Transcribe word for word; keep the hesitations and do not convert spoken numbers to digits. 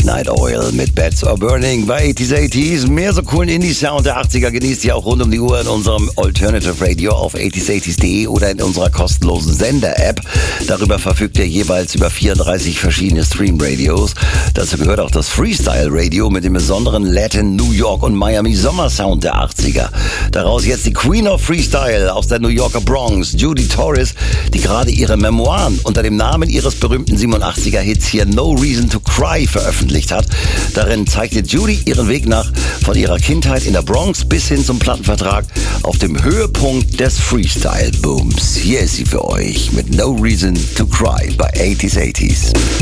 Midnight Oil mit Beds Are Burning bei eighties eighties. Mehr so coolen Indie-Sound der achtziger genießt ihr auch rund um die Uhr in unserem Alternative Radio auf eighties eighties punkt de oder in unserer kostenlosen Sender-App. Darüber verfügt ihr jeweils über vierunddreißig verschiedene Stream-Radios. Dazu gehört auch das Freestyle-Radio mit dem besonderen Latin, New York und Miami Sommersound der achtziger. Daraus jetzt die Queen of Freestyle aus der New Yorker Bronx, Judy Torres, die gerade ihre Memoiren unter dem Namen ihres berühmten siebenundachtziger Hits hier No Reason to Cry veröffentlicht hat. Darin zeichnet Judy ihren Weg nach von ihrer Kindheit in der Bronx bis hin zum Plattenvertrag auf dem Höhepunkt des Freestyle-Booms. Hier ist sie für euch mit No Reason to Cry bei eighties eighties.